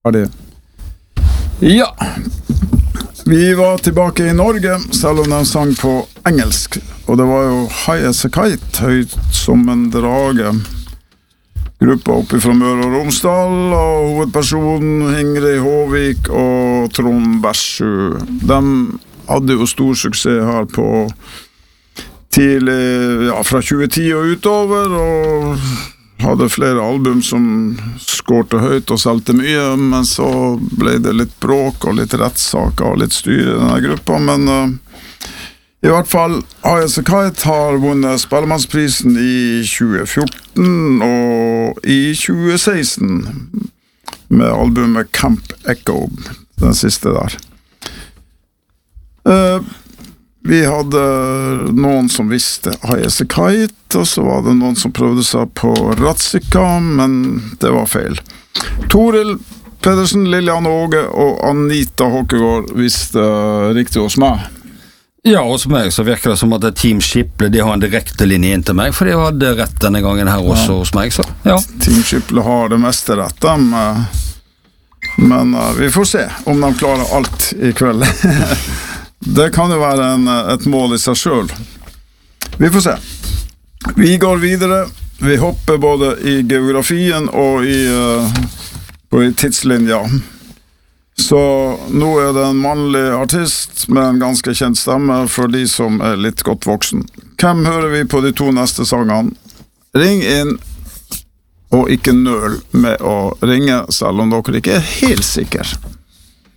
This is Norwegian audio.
Ferdig. Ja, vi var tilbake i Norge, selv om de sang på engelsk. Og det var jo High as a Kite, høyt som en drage. Gruppa oppe fra Møre og Romsdal, og hovedpersonen Ingrid Håvik og Trond Bersø. De hadde jo stor suksess her på tidlig, ja, fra 2010 og utover, og hadde flere album som skårte høyt og solgte mye, men så ble det litt bråk og litt rettssaker og litt styr i denne gruppa, men i hvert fall High as a Kite har vunnet Spellemannsprisen i 2014 og i 2016 med albumet Camp Echo, den siste der. Vi hadde noen som visste High as a Kite, og så var det noen som prøvde seg på Ratzika, men det var feil. Toril Pedersen, Lilian Åge og Anita Håkegård visste riktig hos meg. Ja, hos meg så virker det som at Team Shiple, de har en direkte linje inn til meg, for de hadde rett denne gangen her også hos meg, så ja. Team Shiple har det meste rett, men vi får se om de klarer alt i kveld. Det kan jo være et mål i seg selv. Vi får se. Vi går videre. Vi hopper både i geografien og i tidslinja. Så nå er det en mannlig artist med en ganske kjent stemme for de som er litt godt voksen. Hvem hører vi på de 2 neste sangene? Ring inn, og ikke nøl med å ringe, selv om dere ikke er helt sikre.